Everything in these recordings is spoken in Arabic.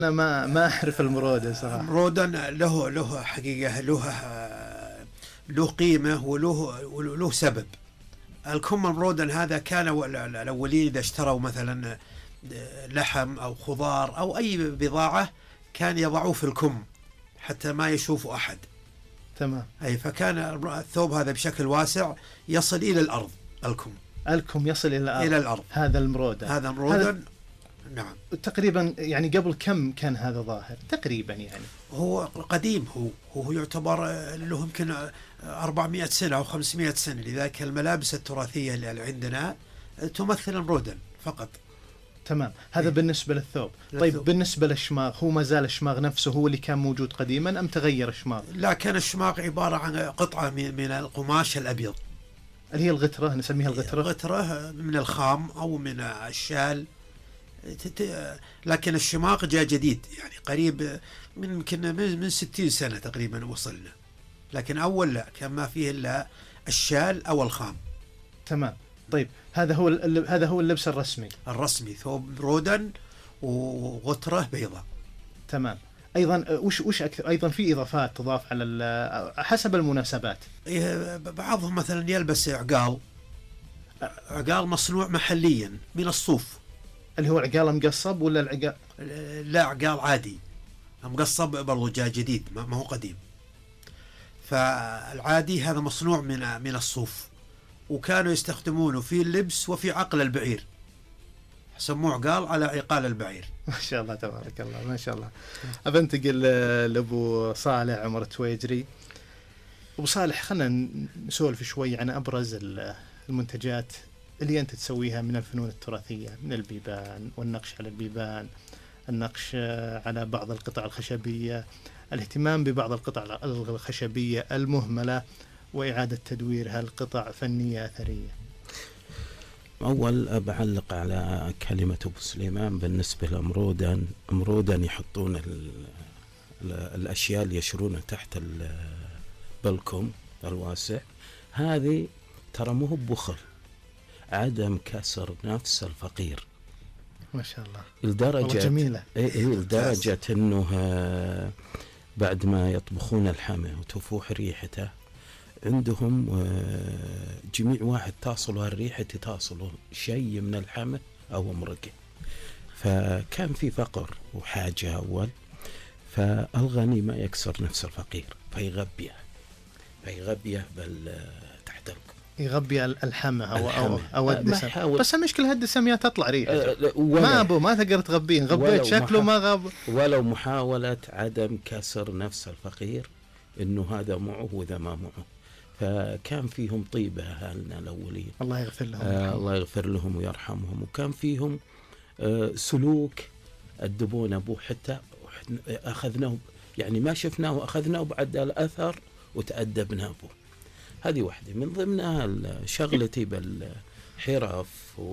أنا ما أعرف المرودة صراحة. مرودن له حقيقة، له قيمة وله سبب. الكم المرودن هذا كان الأولين إذا اشتروا مثلا لحم أو خضار أو أي بضاعة كان يضعوه في الكم حتى ما يشوفه أحد. تمام. أي فكان الثوب هذا بشكل واسع يصل إلى الأرض. الكم يصل إلى الأرض. هذا المرودن. هذا مرودن. نعم. تقريبا يعني قبل كم كان هذا ظاهر تقريبا؟ يعني هو قديم، هو يعتبر له يمكن 400 سنة أو 500 سنة، لذلك الملابس التراثية اللي عندنا تمثل المرودن فقط. تمام. هذا بالنسبة للثوب. طيب بالنسبة للشماغ، هو ما زال الشماغ نفسه هو اللي كان موجود قديما أم تغير الشماغ؟ لا، كان الشماغ عبارة عن قطعة من القماش الأبيض اللي هي الغترة، نسميها الغترة. غترة من الخام أو من الشال. لكن الشماغ جاء جديد، يعني قريب من 60 سنة تقريبا وصلنا. لكن أول لا، كان ما فيه إلا الشال أو الخام. تمام. طيب هذا هو اللبس الرسمي، ثوب رودن وغترة بيضاء. تمام. أيضا وش أكثر؟ أيضا في إضافات تضاف على حسب المناسبات. بعضهم مثلا يلبس عقال مصنوع محليا من الصوف. اللي هو عقال مقصب ولا العقال؟ لا، عقال عادي مقصب برضو، جاء جديد ما هو قديم. فالعادي هذا مصنوع من الصوف، وكانوا يستخدمونه في اللبس وفي عقل البعير، سموه عقال على عقال البعير. ما شاء الله تبارك الله، ما شاء الله. أبنتقل لأبو صالح عمر تويجري. أبو صالح، خلنا نسولف شوي عن أبرز المنتجات اللي أنت تسويها من الفنون التراثية، من البيبان والنقش على البيبان، النقش على بعض القطع الخشبية، الاهتمام ببعض القطع الخشبية المهملة وإعادة تدويرها القطع فنية أثرية. أول بعلق على كلمة أبو سليمان بالنسبة لمرودن يحطون الأشياء اللي يشرونها تحت البلكم الواسع. هذه ترى مو بخل، عدم كسر نفس الفقير. ما شاء الله. لدرجة جميلة. لدرجة أنه بعد ما يطبخون اللحمة وتفوح ريحته عندهم جميع واحد تصله الريحة تصله شيء من اللحمة أو مرقة. فكان في فقر وحاجة أول، فالغني ما يكسر نفس الفقير فيغبيه تحت الكم، يغبي الحمى أو الدسم. بس المشكلة هالدسم تطلع ريحة. ما تقدر تغبيه، غبيت شكله ما غاب. ولو محاولة عدم كسر نفس الفقير إنه هذا معه وذا ما معه. فكان فيهم طيبة أهلنا الأولين، الله يغفر لهم. الله يغفر لهم ويرحمهم. وكان فيهم سلوك الدبون أبوه، حتى أخذناه، يعني ما شفناه أخذناه بعد الأثر وتأدبنا أبوه. هذه واحدة من ضمنها شغلتي بالحرف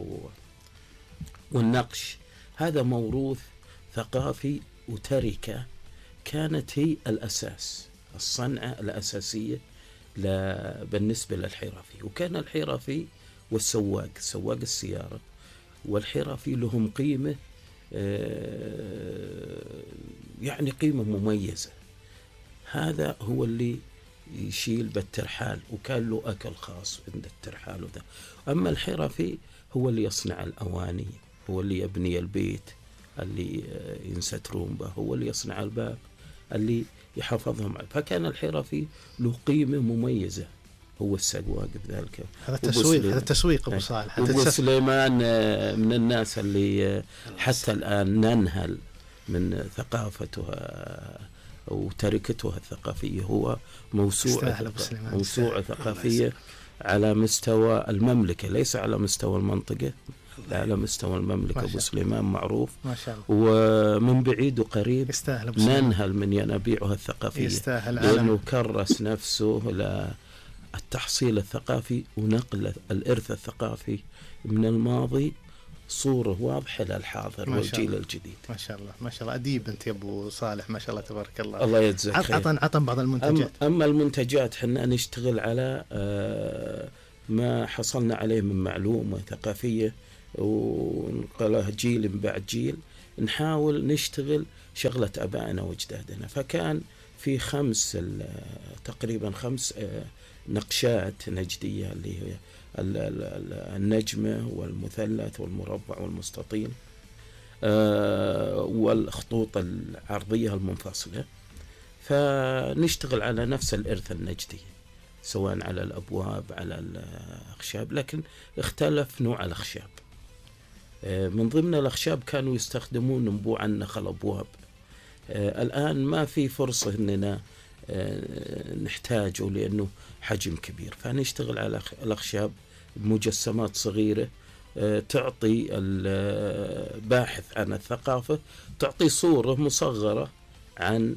والنقش. هذا موروث ثقافي وتركة كانت هي الأساس، الصنعة الأساسية بالنسبة للحرفي. وكان الحرفي والسواق، سواق السيارة والحرفي لهم قيمة، يعني قيمة مميزة. هذا هو اللي يشيل بالترحال، وكان له أكل خاص عند الترحال وذا. أما الحرفي هو اللي يصنع الأواني، هو اللي يبني البيت اللي ينسترون به، هو اللي يصنع الباب اللي يحفظهم. فكان الحرفي له قيمة مميزة، هو السواق بذلك. هذا التسويق أبو صالح. أبو سليمان من الناس اللي حتى الآن ننهل من ثقافتها وتركتها الثقافية. هو موسوعة ثقافية على مستوى المملكة، ليس على مستوى المنطقة، لا على مستوى المملكة. أبو سليمان معروف، ما شاء الله. ومن بعيد وقريب ننهل من ينابيعها الثقافية، لأنه كرس نفسه للتحصيل الثقافي ونقل الإرث الثقافي من الماضي صورة واضحة للحاضر والجيل الجديد. ما شاء الله، ما شاء الله. أديب أنت يا أبو صالح، ما شاء الله تبارك الله. الله يجزاك خير. عطن بعض المنتجات. أما المنتجات حنا نشتغل على ما حصلنا عليه من معلومة ثقافية ونقلها جيل من بعد جيل، نحاول نشتغل شغلة أبائنا وأجدادنا. فكان في تقريبا 5 نقشات نجدية، اللي هي النجمة والمثلث والمربع والمستطيل، والخطوط العرضية المنفصلة. فنشتغل على نفس الإرث النجدي، سواء على الأبواب على الأخشاب، لكن اختلف نوع الأخشاب. من ضمن الأخشاب كانوا يستخدمون نبوع النخل أبواب. الآن ما في فرصة أننا نحتاجه لأنه حجم كبير، فنشتغل على الأخشاب بمجسمات صغيرة تعطي الباحث عن الثقافة، تعطي صورة مصغرة عن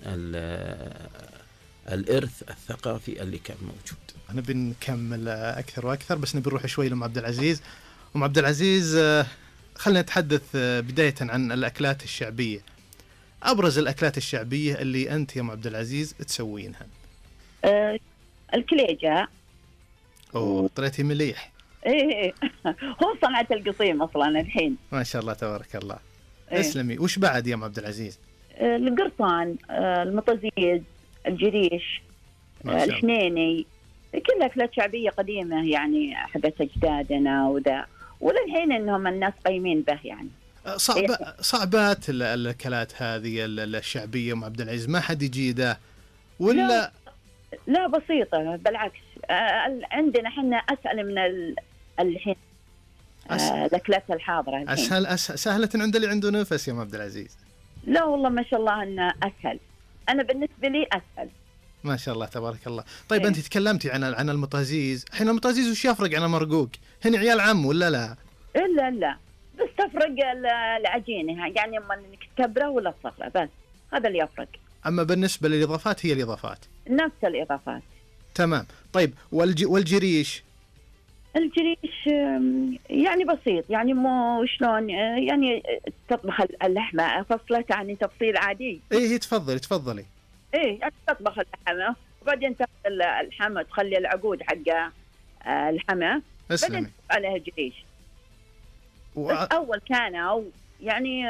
الإرث الثقافي اللي كان موجود. نبي نكمل أكثر وأكثر، بس نبي نروح شوي لأم عبد العزيز. أم عبد العزيز، خلنا نتحدث بداية عن الأكلات الشعبية. أبرز الأكلات الشعبية اللي أنت يا أم عبد العزيز تسوينها. الكليجة. طلعتي مليح. إيه هو صنعة القصيم أصلا الحين. ما شاء الله تبارك الله. اسلمي. وش بعد يا أم عبد العزيز؟ القرصان، المطازيز، الجريش، الحنيني، كلها أكلات شعبية قديمة يعني حقت أجدادنا وذا، وللحين إنهم الناس قايمين به يعني. صعبات الأكلات هذه الشعبية أم عبد العزيز، ما حد يجيده ولا؟ لا بسيطة بالعكس، عندنا حنا أسهل من الحين. الأكلات الحاضرة الحين سهلة عند اللي عنده نفس يا أم عبد العزيز. لا والله ما شاء الله أنه أسهل، أنا بالنسبة لي أسهل. ما شاء الله تبارك الله. طيب أنت تكلمتي عن المطازيز. الحين المطازيز وش يفرق عن المرقوق؟ هن عيال عم ولا لا؟ لا بس تفرق العجينة، يعني اما انك تكبره ولا تصغره، بس هذا اللي يفرق. اما بالنسبة للإضافات هي الإضافات نفس الإضافات. تمام. طيب والجريش؟ الجريش يعني بسيط، يعني مو شلون، يعني تطبخ اللحمة فصلت يعني تفصيل عادي. ايه تفضلي. ايه يعني تطبخ اللحمة وبعدين تاخذ الحمى، تخلي العقود حق الحمى، بعدين تحط عليها الجريش. بس أول كانوا يعني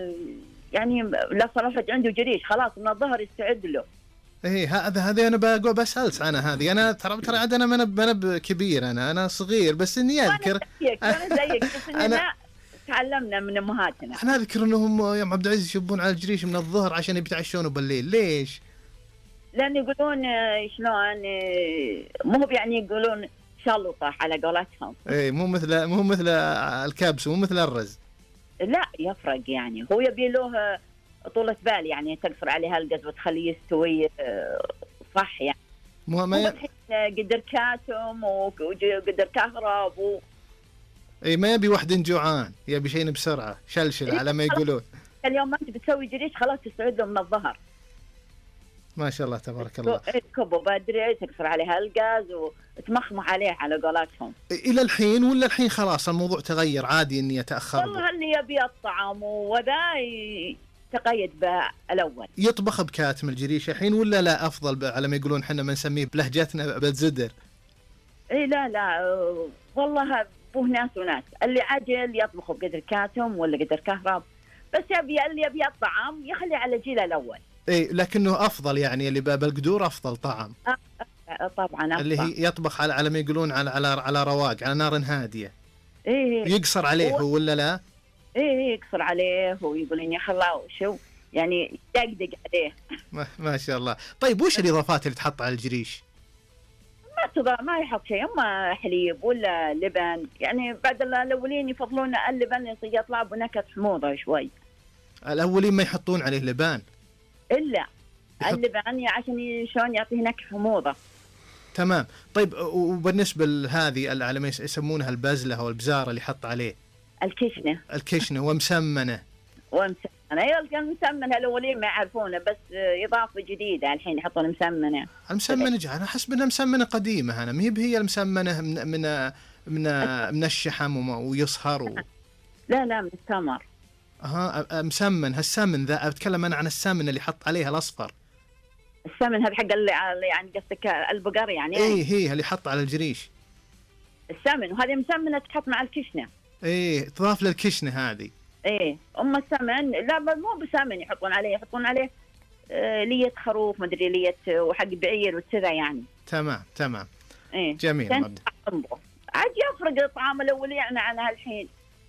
لا صراحة عنده جريش خلاص من الظهر يستعد له. إيه هذا أنا بسألت عنها هذه. أنا ترى عاد أنا ما بكبير، أنا صغير، بس إني أذكر. أنا زيك بس إننا تعلمنا من أمهاتنا. أنا أذكر إنهم يا عبد العزيز يشبون على الجريش من الظهر عشان يتعشونه بالليل. ليش؟ لأن يقولون شلون، مو يعني يقولون شلطة على قولتهم. إيه مو مثل الكبس، مو مثل الرز. لا يفرق يعني، هو يبي له طولة بال يعني تقصر عليها القز وتخليه يستوي صح يعني. ما قدر كاتم وقدر كهرب اي ما يبي واحد جوعان، يبي شيء بسرعة شلشل على ما يقولون. اليوم ما انت بتسوي جريش خلاص تستعد له من الظهر. ما شاء الله تبارك الله. تكبه بدري، تكسر عليها الغاز وتمخمخ عليه على قولاتهم. الى الحين ولا الحين خلاص الموضوع تغير عادي اني اتاخر؟ والله اللي يبي الطعام وذا تقيد بالاول. يطبخ بكاتم الجريش الحين ولا لا افضل على ما يقولون احنا ما نسميه بلهجتنا بالزدر؟ اي لا والله بوه ناس وناس، اللي عجل يطبخ بقدر كاتم ولا قدر كهرب، بس اللي يبي الطعام يخلي على جيله الاول. اي لكنه افضل يعني اللي بالقدور افضل طعم. طبعا أفضل. اللي هي يطبخ على ما يقولون على رواق، على نار هاديه. ايه يقصر عليه هو ولا لا؟ ايه يقصر عليه ويقول اني خلاص شو يعني يدقدق عليه. ما شاء الله. طيب وش الاضافات اللي تحط على الجريش؟ ما يحط شيء، اما حليب ولا لبن، يعني بعد الاولين يفضلون اللبن يطلع بنكهه حموضه شوي. الاولين ما يحطون عليه لبن الا اللبن عشان شلون يعطيه نكهه حموضه. تمام. طيب وبالنسبه لهذه على ما يسمونها البزله او البزاره اللي يحط عليه الكشنه ومسمنه. ايوه كان مسمنه الاولين ما يعرفونه، بس اضافه جديده الحين يحطون مسمنه. المسمنه انا احس انها مسمنه قديمه، انا ما هي المسمنه من الشحم ويصهر لا من التمر. مسمن. هالسمن ذا اتكلم انا عن السمن اللي حط عليها الاصفر. السمن هذا حق يعني قصدك البقر يعني؟ هي اللي حط على الجريش. السمن، وهذه مسمنه تحط مع الكشنه. تضاف للكشنه هذه. ايه السمن، لا مو بسمن، يحطون عليه لية خروف، مدري لية وحق بعير وكذا يعني. تمام. ايه جميل. عاد يفرق الطعام الاولي يعني عن هالحين.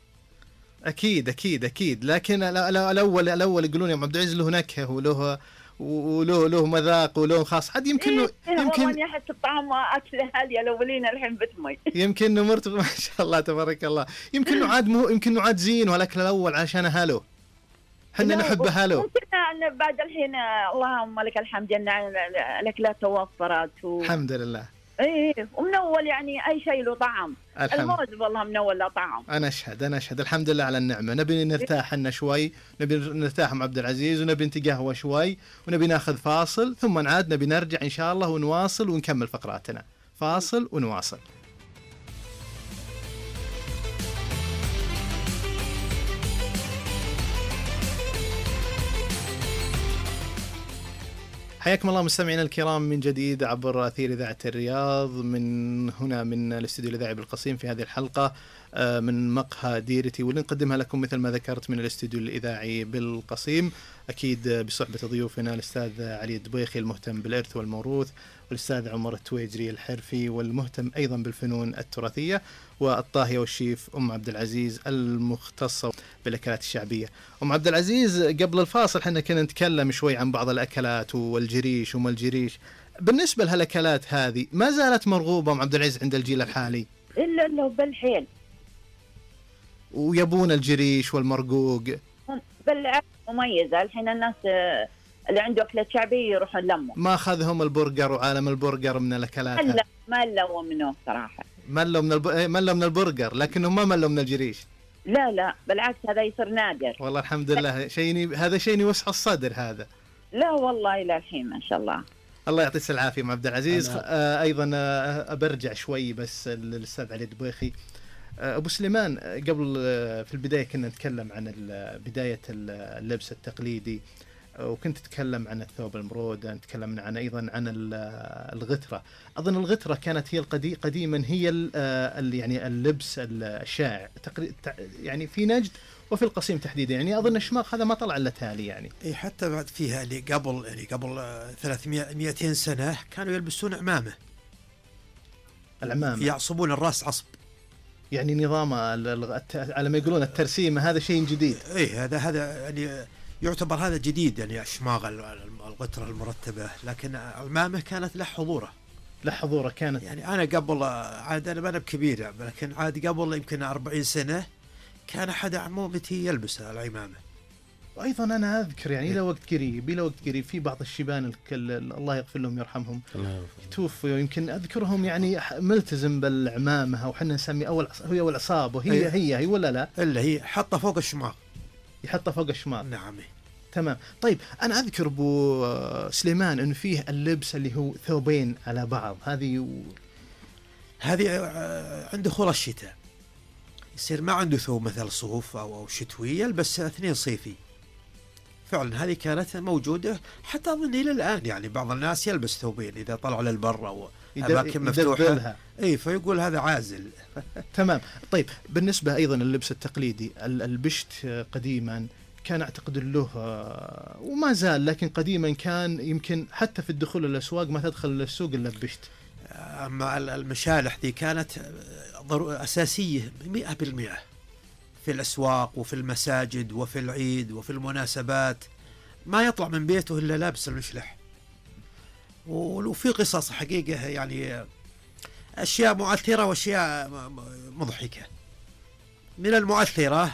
اكيد، لكن الاول يقولون يا عبد العزيز له نكهه وله مذاق وله خاص. عاد يمكن والله احس الطعام اكله هالي الاولين الحين بتمي. يمكن ما شاء الله تبارك الله. يمكن عاد زين والاكل الاول عشان هالو، احنا نحب هالو. ممكن ان بعد الحين اللهم لك الحمد ان الاكلات توفرت الحمد لله. ايه ومن اول يعني اي شيء له طعم. الموز والله من اول له طعم. انا اشهد الحمد لله على النعمه. نبي نرتاح لنا شوي، نبي نرتاح مع عبد العزيز، ونبي نتقهوى شوي، ونبي ناخذ فاصل، ثم نعاد نبي نرجع ان شاء الله ونواصل ونكمل فقراتنا. فاصل ونواصل. حياكم الله مستمعينا الكرام من جديد عبر أثير إذاعة الرياض، من هنا من الاستوديو الإذاعي بالقصيم في هذه الحلقة من مقهى ديرتي، واللي نقدمها لكم مثل ما ذكرت من الاستوديو الإذاعي بالقصيم، أكيد بصحبة ضيوفنا الأستاذ علي الدبيخي المهتم بالإرث والموروث، والأستاذ عمر التويجري الحرفي والمهتم أيضا بالفنون التراثية، والطاهية والشيف أم عبد العزيز المختصة بالأكلات الشعبية. أم عبد العزيز قبل الفاصل حنا كنا نتكلم شوي عن بعض الأكلات والجريش وما الجريش. بالنسبة لهالأكلات هذه ما زالت مرغوبة أم عبد العزيز عند الجيل الحالي؟ إلا بالحيل. ويبون الجريش والمرقوق. بالعكس مميزة الحين الناس اللي عنده أكلة شعبية يروحون لمه. ما أخذهم البرجر وعالم البرجر من الأكلات؟ ما لوا منه صراحة. ملوا من البرجر، لكنهم ما ملوا من الجريش. لا بالعكس هذا يصير نادر. والله الحمد لله، هذا شيء يوسع الصدر هذا. لا والله إلى الحين ما شاء الله. الله يعطيك العافية أم عبد العزيز. أيضا أبرجع شوي بس للأستاذ علي الدبيخي. أبو سليمان، قبل في البداية كنا نتكلم عن بداية اللبس التقليدي، وكنت تتكلم عن الثوب المرود، نتكلم أيضا عن الغترة. أظن الغترة كانت هي قديما هي يعني اللبس الشائع يعني في نجد وفي القصيم تحديدا، يعني أظن الشماغ هذا ما طلع إلا تالي يعني. إيه حتى بعد فيها اللي قبل 300 سنة كانوا يلبسون عمامة. العمامة يعصبون الرأس عصب، يعني نظام على ما يقولون الترسيمة، هذا شيء جديد. إيه هذا يعني يعتبر هذا جديد، يعني أشماغ الغترة المرتبة، لكن العمامة كانت له حضوره كانت. يعني أنا قبل عاد أنا ما بكبير، لكن عاد قبل يمكن 40 سنة كان أحد عمومتي يلبس العمامة. وأيضا أنا أذكر يعني إلى وقت قريب في بعض الشيبان الله يغفر لهم يرحمهم توفوا، يمكن أذكرهم يعني ملتزم بالعمامة، وحنا نسمي هي والعصابة، هي ولا لا؟ إلا هي حطها فوق الشماغ. يحطها فوق الشماغ. نعم. تمام. طيب أنا أذكر أبو سليمان إنه فيه اللبس اللي هو ثوبين على بعض، هذه عنده خلال الشتاء يصير ما عنده ثوب مثل صوف أو شتوي، يلبس 2 صيفي. فعلا هذه كانت موجودة حتى أظن إلى الآن، يعني بعض الناس يلبس ثوبين إذا طلعوا للبر أو أماكن مفتوحة. إيه فيقول هذا عازل. تمام. طيب بالنسبة أيضا اللبس التقليدي، البشت قديما كان أعتقد له وما زال، لكن قديما كان يمكن حتى في الدخول للأسواق ما تدخل للسوق إلا ببشت. أما المشالح دي كانت أساسية 100% في الأسواق وفي المساجد وفي العيد وفي المناسبات، ما يطلع من بيته إلا لابس المشلح. وفي قصص حقيقة يعني أشياء مؤثرة وأشياء مضحكة. من المؤثرة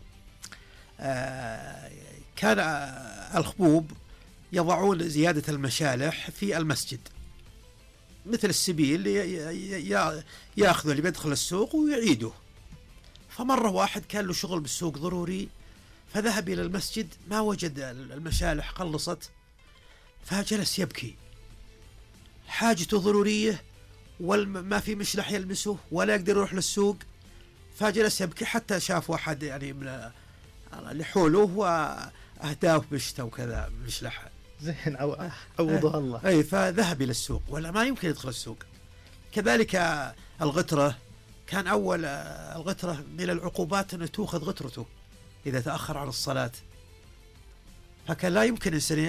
كان الخبوب يضعون زيادة المشالح في المسجد مثل السبيل، يأخذوا اللي بيدخل السوق ويعيده. فمرة واحد كان له شغل بالسوق ضروري، فذهب إلى المسجد ما وجد المشالح، خلصت، فجلس يبكي، حاجته ضرورية وما في مشلح يلمسه ولا يقدر يروح للسوق، فجلس يبكي حتى شاف واحد يعني من اللي حوله وأهداه بشتة وكذا مشلح. زين عوضها الله. أي فذهب إلى السوق ولا ما يمكن يدخل السوق. كذلك الغترة، كان أول الغترة من العقوبات أنه تأخذ غترته إذا تأخر عن الصلاة، فكان لا يمكن إنسان